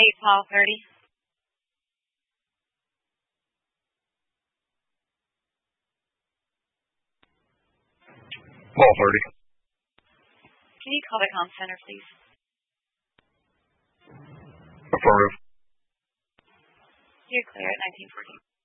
Paul 30. Paul 30. Can you call the comm center, please? Affirmative. You're clear at 1914.